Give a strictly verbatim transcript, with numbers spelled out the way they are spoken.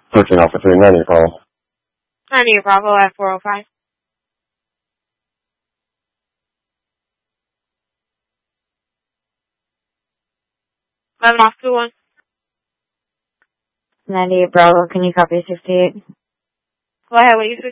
thirteen Alpha three, ninety Bravo. ninety Bravo at four oh five. eleven off two one. ninety-eight Bravo, can you copy sixty-eight? Go ahead, what you